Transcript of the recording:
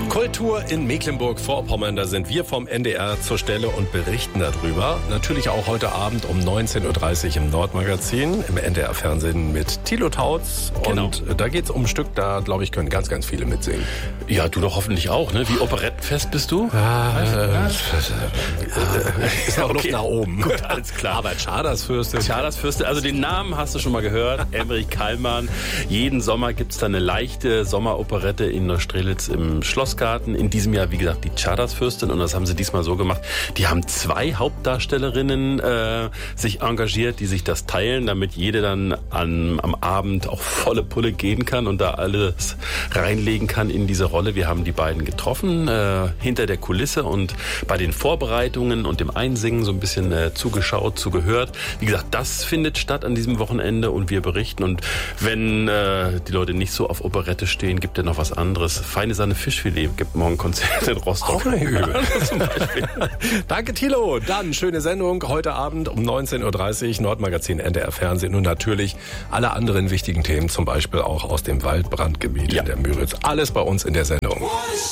Kultur in Mecklenburg-Vorpommern, da sind wir vom NDR zur Stelle und berichten darüber. Natürlich auch heute Abend um 19.30 Uhr im Nordmagazin, im NDR-Fernsehen mit Thilo Tautz. Genau. Und da geht's um ein Stück, da glaube ich, können ganz, ganz viele mitsingen. Ja, du doch hoffentlich auch, ne? Wie operettenfest bist du? Ist noch Luft nach oben. Gut, alles klar. Aber Chardersfürste, also den Namen hast du schon mal gehört, Emmerich Kallmann. Jeden Sommer gibt's da eine leichte Sommeroperette in Neustrelitz im Schlossgarten. In diesem Jahr, wie gesagt, die Chardersfürstin. Und das haben sie diesmal so gemacht. Die haben 2 Hauptdarstellerinnen sich engagiert, die sich das teilen, damit jede dann am Abend auch volle Pulle gehen kann und da alles reinlegen kann in diese Rolle. Wir haben die beiden getroffen, hinter der Kulisse und bei den Vorbereitungen und dem Einsingen so ein bisschen zugeschaut, zugehört. Wie gesagt, das findet statt an diesem Wochenende und wir berichten. Und wenn die Leute nicht so auf Operette stehen, gibt es noch was anderes. Feine Sahne Fischfilet gibt morgen Konzert in Rostock. Auch nicht übel. Zum Beispiel. Danke, Thilo. Dann schöne Sendung heute Abend um 19.30 Uhr, Nordmagazin, NDR Fernsehen und natürlich alle anderen wichtigen Themen, zum Beispiel auch aus dem Waldbrandgebiet in der Müritz. Alles bei uns in der Sendung.